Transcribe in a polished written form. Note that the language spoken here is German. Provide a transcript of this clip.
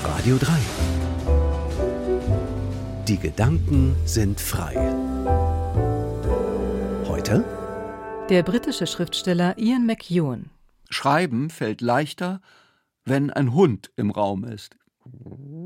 Radio 3. Die Gedanken sind frei. Heute der britische Schriftsteller Ian McEwan. Schreiben fällt leichter, wenn ein Hund im Raum ist.